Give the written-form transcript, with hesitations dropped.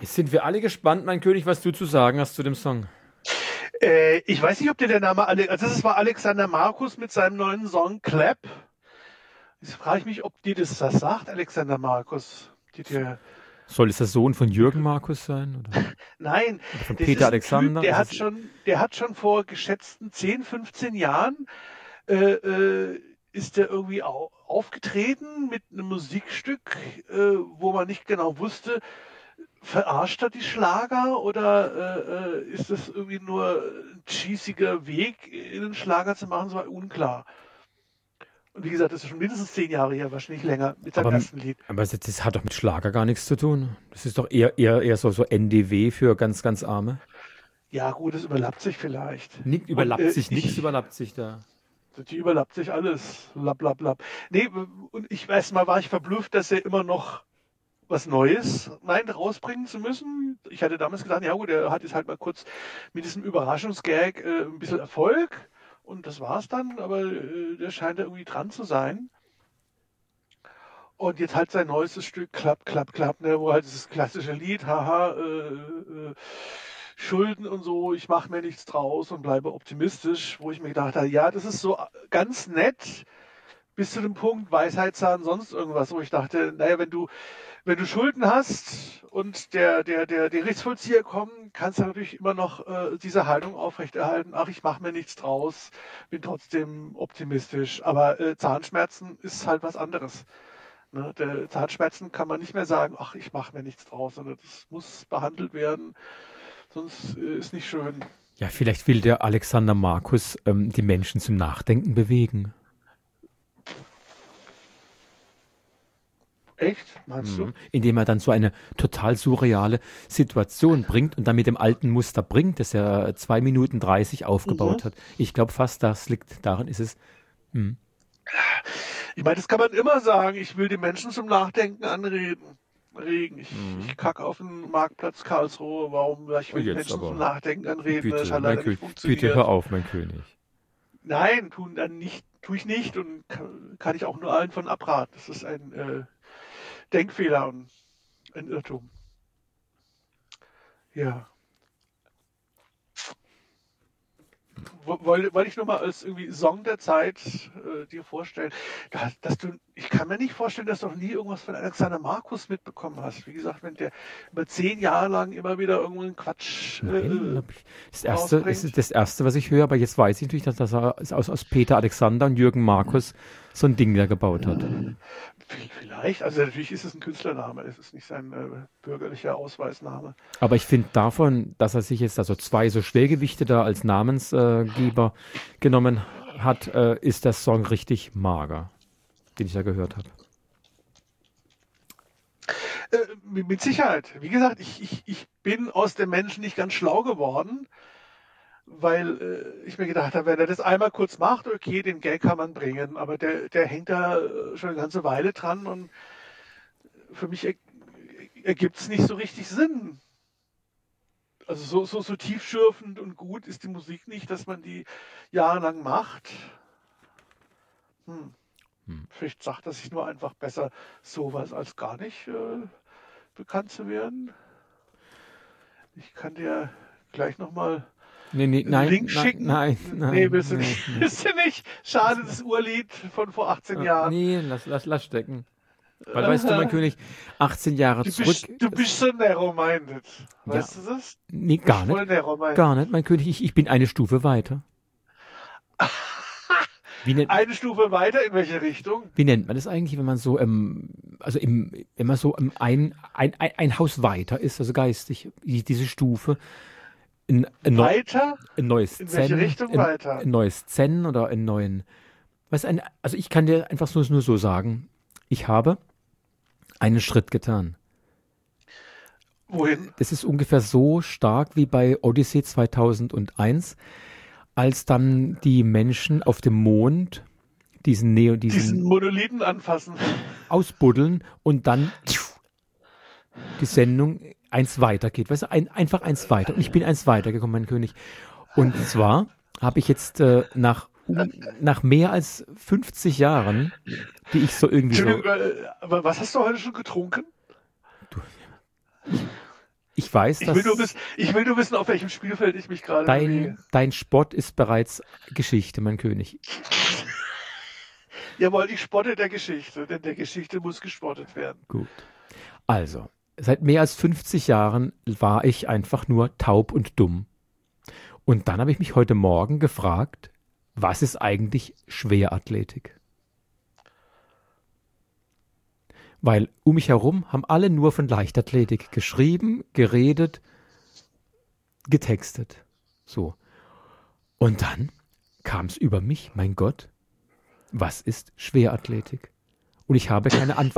Jetzt sind wir alle gespannt, mein König, was du zu sagen hast zu dem Song. Ich weiß nicht, ob dir der Name, also das war Alexander Markus mit seinem neuen Song Clap. Jetzt frage ich mich, ob dir das was sagt, Alexander Markus. Soll es der Sohn von Jürgen Markus sein? Nein, Oder von das Peter ist ein Typ, Alexander? der hat schon vor geschätzten 10, 15 Jahren äh, ist der irgendwie aufgetreten mit einem Musikstück, wo man nicht genau wusste, verarscht er die Schlager oder ist das irgendwie nur ein cheesiger Weg, in einen Schlager zu machen? Das war unklar. Und wie gesagt, das ist schon mindestens 10 Jahre her, wahrscheinlich länger, mit seinem ersten Lied. Aber das hat doch mit Schlager gar nichts zu tun. Das ist doch eher so NDW für ganz, ganz Arme. Ja, gut, es überlappt sich vielleicht. Nichts überlappt sich da. Die überlappt sich alles. Lapp, lapp, lapp. Nee, und ich weiß mal, war ich verblüfft, dass er immer noch was Neues meint, rausbringen zu müssen. Ich hatte damals gedacht, ja gut, er hat jetzt halt mal kurz mit diesem Überraschungsgag ein bisschen Erfolg und das war's dann, aber der scheint da irgendwie dran zu sein. Und jetzt halt sein neuestes Stück, Klapp, Klapp, Klapp, ne, wo halt dieses klassische Lied, haha, Schulden und so, ich mache mir nichts draus und bleibe optimistisch, wo ich mir gedacht habe, ja, das ist so ganz nett, bis zu dem Punkt Weisheitszahn, sonst irgendwas, wo ich dachte, naja, wenn du Schulden hast und der Gerichtsvollzieher kommt, kannst du natürlich immer noch diese Haltung aufrechterhalten, ach, ich mache mir nichts draus, bin trotzdem optimistisch, aber Zahnschmerzen ist halt was anderes. Ne? Der Zahnschmerzen kann man nicht mehr sagen, ach, ich mache mir nichts draus, sondern das muss behandelt werden, sonst ist nicht schön. Ja, vielleicht will der Alexander Markus die Menschen zum Nachdenken bewegen. Echt? Meinst du? Indem er dann so eine total surreale Situation bringt und dann mit dem alten Muster bringt, das er 2 Minuten 30 aufgebaut hat. Ich glaube fast, das liegt daran, ist es. Ich meine, das kann man immer sagen. Ich will die Menschen zum Nachdenken regen. Ich kacke auf den Marktplatz Karlsruhe. Warum ich will die Menschen zum Nachdenken anreden? Bitte, Das hat leider nicht funktioniert. Bitte hör auf, mein König. Nein, tue ich nicht und kann ich auch nur allen von abraten. Das ist ein Denkfehler und ein Irrtum. Ja. Wollte ich nur mal als irgendwie Song der Zeit dir vorstellen. Ich kann mir nicht vorstellen, dass du noch nie irgendwas von Alexander Markus mitbekommen hast. Wie gesagt, wenn der über 10 Jahre lang immer wieder irgendeinen Quatsch das ist das Erste, was ich höre, aber jetzt weiß ich natürlich, dass er aus Peter Alexander und Jürgen Markus so ein Ding da gebaut hat. Vielleicht, also natürlich ist es ein Künstlername, es ist nicht sein bürgerlicher Ausweisname. Aber ich finde davon, dass er sich jetzt also 2 so Schwergewichte da als Namensgeber genommen hat, ist der Song richtig mager, den ich da gehört habe. Mit Sicherheit. Wie gesagt, ich bin aus dem Menschen nicht ganz schlau geworden, weil ich mir gedacht habe, wenn er das einmal kurz macht, okay, den Gag kann man bringen, aber der hängt da schon eine ganze Weile dran und für mich ergibt es nicht so richtig Sinn. Also so tiefschürfend und gut ist die Musik nicht, dass man die jahrelang macht. Vielleicht sagt er sich nur einfach besser, sowas als gar nicht bekannt zu werden. Ich kann dir gleich nochmal Link schicken. Nein. Willst du nicht? Schade, das Urlied von vor 18 Jahren. Nee, lass stecken. Weil, weißt du, mein König, 18 Jahre zurück. Du bist so narrow-minded. Weißt du das? Nee, gar nicht. Gar nicht, mein König. Ich bin eine Stufe weiter. Eine Stufe weiter? In welche Richtung? Wie nennt man das eigentlich, wenn man so, immer so ein Haus weiter ist, also geistig, diese Stufe? Weiter? Ein neues In welche Richtung weiter? Ein neues Zen oder einen neuen. Also ich kann dir einfach nur so sagen, ich habe einen Schritt getan. Wohin? Das ist ungefähr so stark wie bei Odyssey 2001, als dann die Menschen auf dem Mond diesen Monolithen anfassen, ausbuddeln und dann die Sendung eins weitergeht. Weißt du, einfach eins weiter. Und ich bin eins weitergekommen, mein König. Und zwar habe ich jetzt nach mehr als 50 Jahren, die ich so irgendwie so... Aber was hast du heute schon getrunken? Ich weiß, Ich will nur wissen, auf welchem Spielfeld ich mich gerade bewege. dein Spott ist bereits Geschichte, mein König. Jawohl, ich spotte der Geschichte, denn der Geschichte muss gespottet werden. Gut. Also, seit mehr als 50 Jahren war ich einfach nur taub und dumm. Und dann habe ich mich heute Morgen gefragt, was ist eigentlich Schwerathletik? Weil um mich herum haben alle nur von Leichtathletik geschrieben, geredet, getextet. So. Und dann kam es über mich, mein Gott, was ist Schwerathletik? Und ich habe keine Antwort